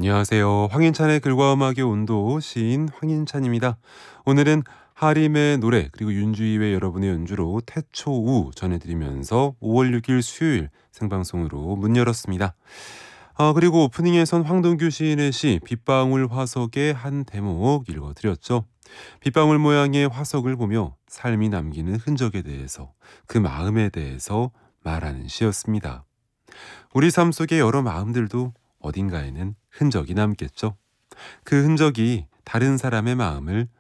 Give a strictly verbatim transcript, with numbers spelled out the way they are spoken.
안녕하세요. 황인찬의 글과 음악의 온도 시인 황인찬입니다. 오늘은 하림의 노래 그리고 윤주희의 여러분의 연주로 태초우 전해드리면서 오월 육일 수요일 생방송으로 문 열었습니다. 아, 그리고 오프닝에선 황동규 시인의 시 빗방울 화석의 한 대목 읽어드렸죠. 빗방울 모양의 화석을 보며 삶이 남기는 흔적에 대해서, 그 마음에 대해서 말하는 시였습니다. 우리 삶 속의 여러 마음들도 어딘가에는 흔적이 남겠죠. 그 흔적이 다른 사람의 마음을